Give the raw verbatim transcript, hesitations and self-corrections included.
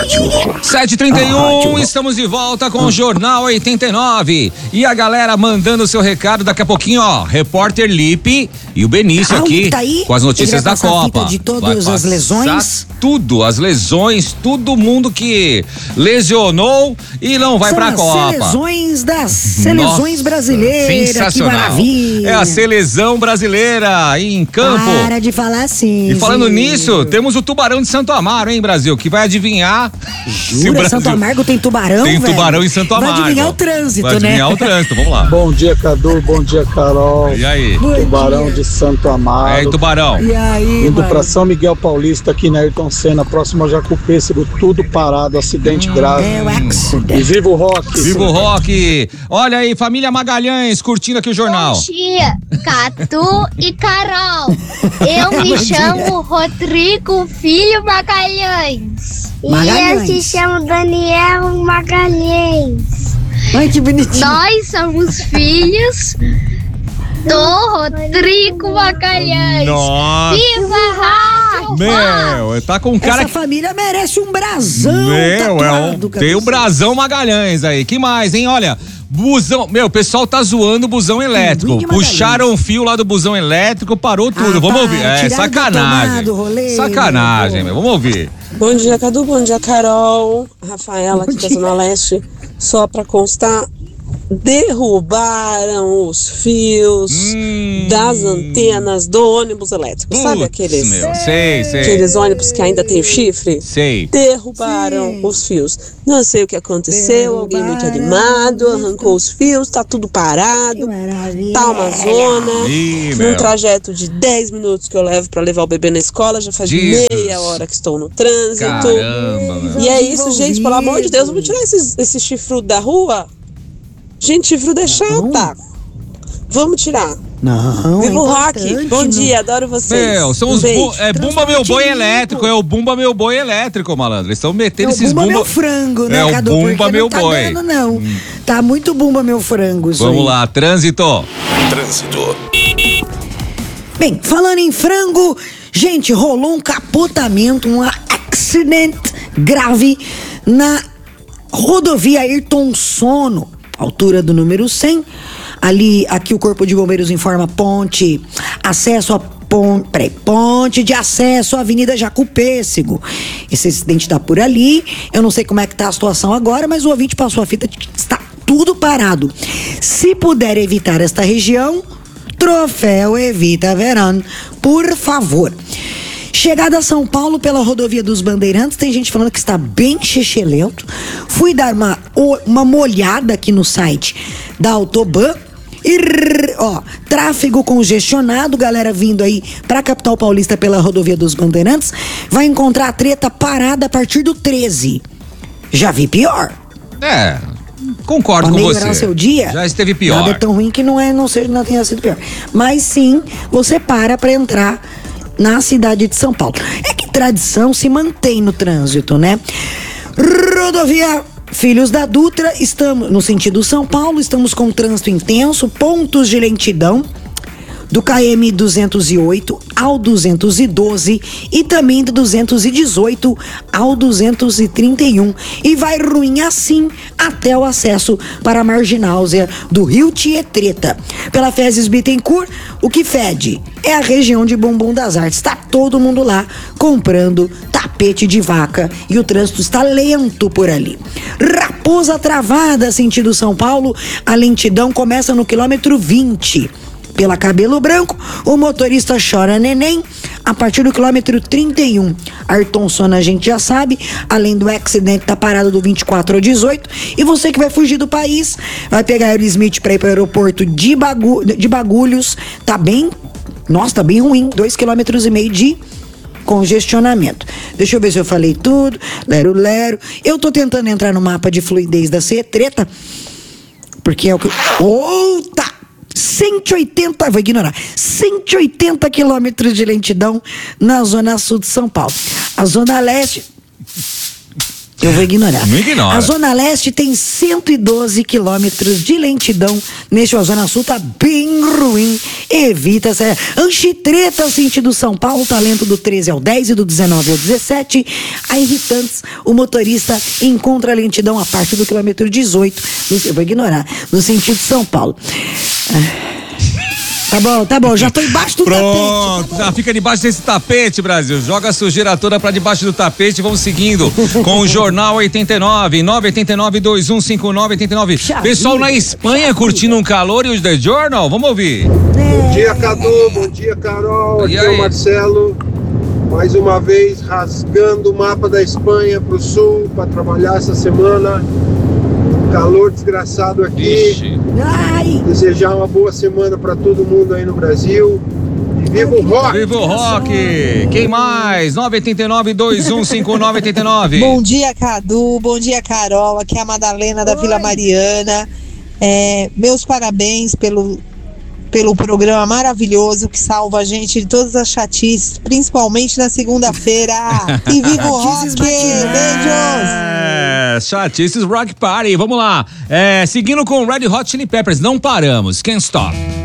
sete e trinta e um, estamos de volta com o Jornal oitenta e nove. E a galera mandando o seu recado daqui a pouquinho, ó. Repórter Lipe e o Benício ah, aqui tá aí? com as notícias da Copa. De todas as lesões. Tudo, as lesões, todo mundo que lesionou e não vai São pra as Copa. Seleções das seleções Nossa, brasileiras. sensacional. Que maravilha. É a seleção brasileira em campo. Para de falar assim. E falando filho. nisso, temos o Tubarão de Santo Amaro, hein, Brasil? Que vai adivinhar. Jura? Se o Brasil... Santo Amaro tem tubarão, Tem velho? tubarão em Santo Amaro. Vai adivinhar o trânsito, vai né? Vai adivinhar o trânsito, vamos lá. Bom dia, Cadu. Bom dia, Carol. E aí? Bom Tubarão dia. de Santo Amaro. E aí, Tubarão? E aí, Indo mano? pra São Miguel Paulista, aqui na Ayrton Senna, próximo a Jacupêssego, tudo parado, acidente Hum, grave. É o E accidente. viva o rock! Viva o rock! Olha aí, família Magalhães, curtindo aqui o jornal. Bom dia, Catu e Carol. Eu me chamo Rodrigo Filho Magalhães. Magalhães. E eu se chamo Daniel Magalhães. Ai, que bonitinho. Nós somos filhos do Rodrigo Magalhães. Nossa! Viva a Rádio! Meu, tá com um cara Essa família merece um brasão. Meu, é tatuado, um, tem o cabeça. Brasão Magalhães aí. Que mais, hein? Olha, busão. Meu, o pessoal tá zoando o busão elétrico. Pinguim Magalhães. Puxaram o fio lá do busão elétrico, parou tudo. Ah, Vamos para, ouvir. É tiraram da sacanagem. tomada o rolê, Sacanagem, meu. meu. Vamos ouvir. Bom dia, Cadu. Bom dia, Carol. Rafaela aqui da Zona Leste. Só pra constar, derrubaram os fios Hum. das antenas do ônibus elétrico. Sabe Putz, aqueles, meu. Sei, sei. aqueles ônibus que ainda tem o chifre? Sei. Derrubaram Sim. os fios. Não sei o que aconteceu, alguém muito Derrubaram. animado, arrancou os fios, tá tudo Que parado. maravilha. Tá uma zona. Ih, Num meu. trajeto de dez minutos que eu levo pra levar o bebê na escola, já faz Jesus. meia hora que estou no trânsito. Caramba, meu. E é isso, gente, pelo amor de Deus, vamos tirar esses, esse chifrudo da rua? Gente, chifrudo é chata. Vamos tirar. Não, Viva é o rock. importante, Bom não. dia, adoro vocês. Meu, são Um os. beijo. Bu é Bumba Meu Boi Elétrico. É o Bumba Meu Boi Elétrico, malandro. Eles estão metendo É o esses bumba bumba. meu frango, né, É o Cadu? Bumba Porque Meu não tá Boi. dando, não. Tá muito bumba meu frango isso Vamos aí. lá, trânsito. Trânsito. Bem, falando em frango, gente, rolou um capotamento, um acidente grave na rodovia Ayrton Sono, altura do número cem. Ali, aqui o Corpo de Bombeiros informa ponte, acesso a ponte, peraí, ponte de acesso à Avenida Jacupêssego. Esse acidente tá por ali. Eu não sei como é que tá a situação agora, mas o ouvinte passou a fita de que está tudo parado. Se puder evitar esta região, troféu Evita Verão, por favor. Chegada a São Paulo pela rodovia dos Bandeirantes, tem gente falando que está bem xixelento. Fui dar uma, uma molhada aqui no site da Autoban. E, ó, tráfego congestionado, galera vindo aí pra capital paulista pela rodovia dos Bandeirantes, vai encontrar a treta parada a partir do treze. Já vi pior. É, concordo Pra com melhorar você. o seu dia, Já esteve pior. nada é tão ruim que não, é, não, seja, não tenha sido pior. Mas sim, você para pra entrar na cidade de São Paulo. É que tradição se mantém no trânsito, né? Rodovia Filhos da Dutra, estamos no sentido São Paulo, estamos com trânsito intenso, pontos de lentidão do K M duzentos e oito ao duzentos e doze e também do duzentos e dezoito ao duzentos e trinta e um, e vai ruim assim até o acesso para a marginália do Rio Tietreta. Pela Fezes Bittencourt, o que fede é a região de Bumbum das Artes. Está todo mundo lá comprando tapete de vaca e o trânsito está lento por ali. Raposa Travada, sentido São Paulo, a lentidão começa no quilômetro vinte. Pela Cabelo Branco, o motorista chora neném a partir do quilômetro trinta e um. Ayrton Senna, a gente já sabe, além do acidente, tá parado do vinte e quatro ao dezoito. E você que vai fugir do país, vai pegar Aerosmith para ir para o aeroporto de, Bagu- de Bagulhos, tá bem, nossa, tá bem ruim, dois quilômetros e meio de congestionamento. Deixa eu ver se eu falei tudo. Lero, lero. Eu tô tentando entrar no mapa de fluidez da Cetreta, porque é o que... Outa! cento e oitenta, vou ignorar, cento e oitenta quilômetros de lentidão na zona sul de São Paulo. A zona leste, eu vou ignorar. Não ignora. A zona leste tem cento e doze quilômetros de lentidão. Neste, a zona sul tá bem ruim evita essa Anchitreta, sentido São Paulo, talento do treze ao dez e do dezenove ao dezessete. A Irritantes, o motorista encontra lentidão a partir do quilômetro dezoito, no, eu vou ignorar, no sentido São Paulo. Ah. Tá bom, tá bom, já tô embaixo do Pronto, tapete. Pronto, tá, fica debaixo desse tapete, Brasil. Joga a sujeira toda pra debaixo do tapete e vamos seguindo com o Jornal oitenta e nove, nove oito nove, dois um cinco nove, oito nove. Pessoal na Espanha curtindo um calor e os The Journal, vamos ouvir. Bom dia, Cadu, bom dia, Carol, aqui é o Marcelo, mais uma vez rasgando o mapa da Espanha pro sul para trabalhar essa semana. Calor desgraçado aqui. Ixi. Ai. Desejar uma boa semana para todo mundo aí no Brasil. E viva o rock! Viva o rock! Quem mais? nove oito nove, dois um cinco nove, oito nove. Bom dia, Cadu. Bom dia, Carol. Aqui é a Madalena da Oi. Vila Mariana. É, meus parabéns pelo, pelo programa maravilhoso que salva a gente de todas as chatices, principalmente na segunda-feira. E viva o rock! Chatices matinais. Beijos! É, chatices Rock Party, vamos lá. É, seguindo com o Red Hot Chili Peppers, não paramos, Can't Stop.